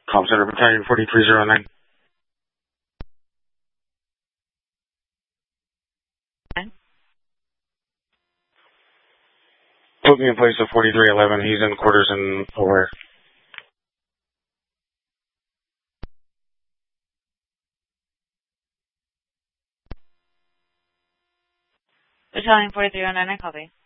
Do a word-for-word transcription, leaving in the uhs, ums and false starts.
Com Center Battalion forty-three oh nine. Put me in place of forty-three eleven. He's in quarters in O'Hare. Battalion forty-three oh nine, I copy.